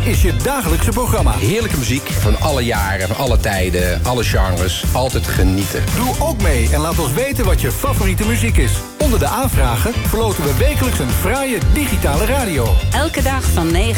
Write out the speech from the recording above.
is je dagelijkse programma. Heerlijke muziek van alle jaren, van alle tijden, alle genres. Altijd genieten. Doe ook mee en laat ons weten wat je favoriete muziek is. Onder de aanvragen verloten we wekelijks een fraaie digitale radio. Elke dag van 9